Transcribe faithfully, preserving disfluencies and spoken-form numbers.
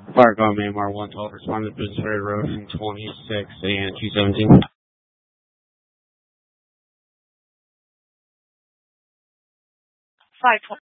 Fargo, Maymar, one twelve, responded to Business Ferry Road from twenty-six and two seventeen. five twenty.